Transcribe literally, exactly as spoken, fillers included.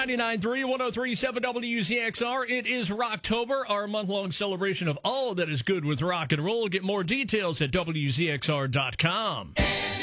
ninety-nine point three, one oh three point seven W Z X R. It is Rocktober, our month-long celebration of all that is good with rock and roll. Get more details at W Z X R dot com.